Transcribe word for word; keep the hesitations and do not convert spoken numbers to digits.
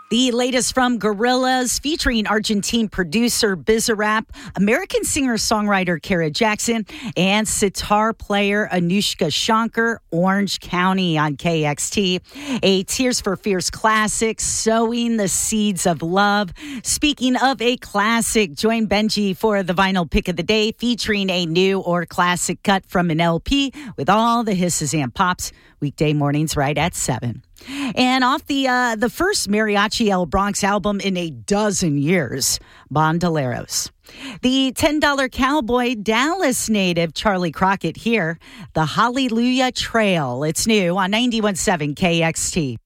The latest from Gorillaz, featuring Argentine producer Bizarrap, American singer-songwriter Kara Jackson, and sitar player Anushka Shankar, Orange County on K X T. A Tears for Fears classic, Sowing the Seeds of Love. Speaking of a classic, join Benji for the vinyl pick of the day, featuring a new or classic cut from an L P with all the hisses and pops. Weekday mornings right at seven. And off the uh, the first Mariachi El Bronx album in a dozen years, Bandoleros. The ten dollar Cowboy, Dallas native Charlie Crockett here, the Hallelujah Trail. It's new on ninety-one point seven K X T.